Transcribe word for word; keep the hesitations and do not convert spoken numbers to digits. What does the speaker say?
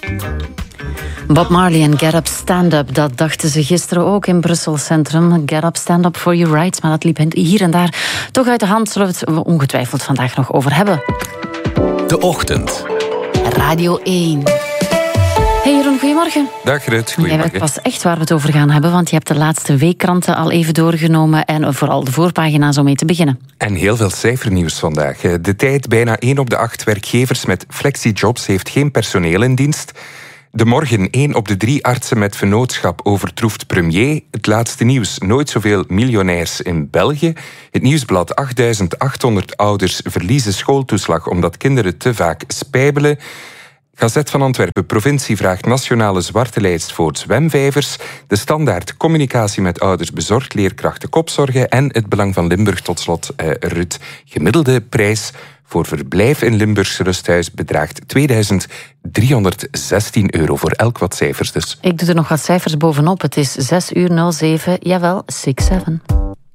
Bob Marley en Get Up Stand Up, dat dachten ze gisteren ook in Brussel Centrum. Get Up Stand Up for Your Rights, maar dat liep hier en daar toch uit de hand. Zullen we het ongetwijfeld vandaag nog over hebben. De Ochtend. Radio één. Hey Jeroen, goedemorgen. Dag Rut, goedemorgen. Jij weet pas echt waar we het over gaan hebben, want je hebt de laatste weekkranten al even doorgenomen en vooral de voorpagina's om mee te beginnen. En heel veel cijfernieuws vandaag. De Tijd, bijna één op de acht werkgevers met flexijobs heeft geen personeel in dienst. De Morgen, één op de drie artsen met vennootschap overtroeft premier. Het laatste nieuws, nooit zoveel miljonairs in België. Het Nieuwsblad, achtduizend achthonderd ouders verliezen schooltoeslag omdat kinderen te vaak spijbelen. Gazet van Antwerpen, provincie vraagt nationale zwarte lijst voor zwemvijvers. De Standaard, communicatie met ouders bezorgt leerkrachten kopzorgen. En het Belang van Limburg, tot slot, eh, Rut. Gemiddelde prijs voor verblijf in Limburgs rusthuis bedraagt tweeduizend driehonderdzestien euro voor elk wat cijfers dus. Ik doe er nog wat cijfers bovenop. Het is zes uur nul zeven, jawel, zes zeven.